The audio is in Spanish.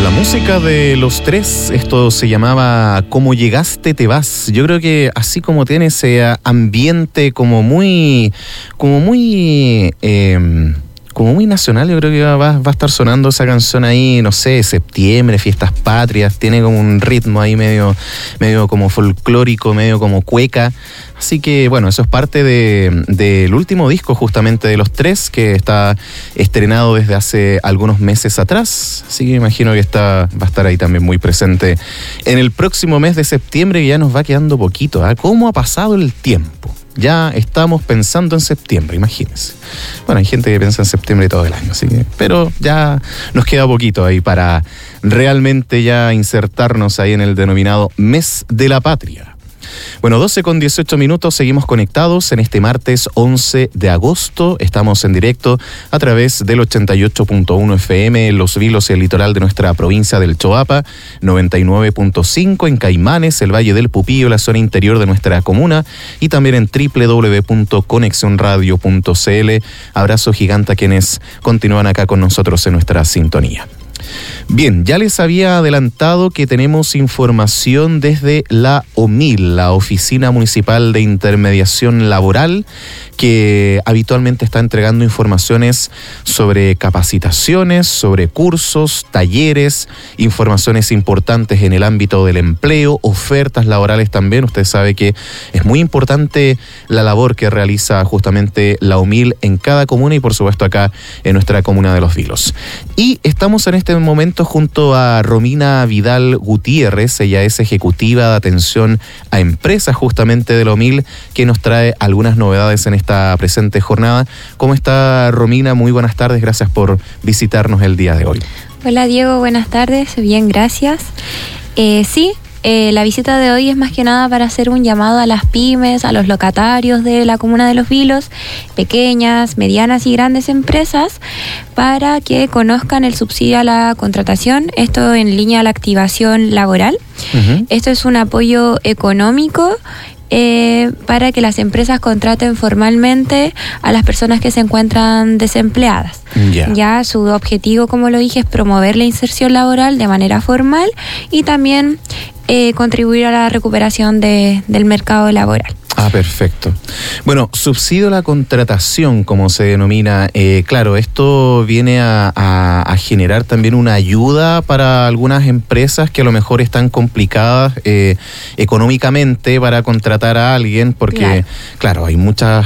la música de Los Tres, esto se llamaba Como llegaste te vas. Yo creo que así como tiene ese ambiente como muy nacional, yo creo que va a estar sonando esa canción ahí, no sé, septiembre, fiestas patrias, tiene como un ritmo ahí medio como folclórico, medio como cueca. Así que bueno, eso es parte del último disco justamente de Los Tres, que está estrenado desde hace algunos meses atrás. Así que imagino que va a estar ahí también muy presente en el próximo mes de septiembre, que ya nos va quedando poquito. ¿Cómo ha pasado el tiempo? Ya estamos pensando en septiembre, imagínense. Bueno, hay gente que piensa en septiembre todo el año, así que, pero ya nos queda poquito ahí para realmente ya insertarnos ahí en el denominado Mes de la Patria. Bueno, 12:18, seguimos conectados en este martes 11 de agosto. Estamos en directo a través del 88.1 FM en Los Vilos y el litoral de nuestra provincia del Choapa, 99.5 en Caimanes, el Valle del Pupillo, la zona interior de nuestra comuna, y también en www.conexionradio.cl. Abrazo gigante a quienes continúan acá con nosotros en nuestra sintonía. Bien, ya les había adelantado que tenemos información desde la OMIL, la Oficina Municipal de Intermediación Laboral, que habitualmente está entregando informaciones sobre capacitaciones, sobre cursos, talleres, informaciones importantes en el ámbito del empleo, ofertas laborales también. Usted sabe que es muy importante la labor que realiza justamente la OMIL en cada comuna y por supuesto acá en nuestra comuna de Los Vilos. Y estamos en este momento junto a Romina Vidal Gutiérrez, ella es ejecutiva de atención a empresas justamente de la OMIL, que nos trae algunas novedades en esta presente jornada. ¿Cómo está, Romina? Muy buenas tardes, gracias por visitarnos el día de hoy. Hola Diego, buenas tardes, bien, gracias. La visita de hoy es más que nada para hacer un llamado a las pymes, a los locatarios de la comuna de Los Vilos, pequeñas, medianas y grandes empresas, para que conozcan el subsidio a la contratación, esto en línea a la activación laboral. Uh-huh. Esto es un apoyo económico para que las empresas contraten formalmente a las personas que se encuentran desempleadas. Ya su objetivo, como lo dije, es promover la inserción laboral de manera formal y también contribuir a la recuperación del mercado laboral. Ah, perfecto. Bueno, subsidio a la contratación, como se denomina, claro, esto viene a generar también una ayuda para algunas empresas que a lo mejor están complicadas económicamente para contratar a alguien, porque, claro hay muchas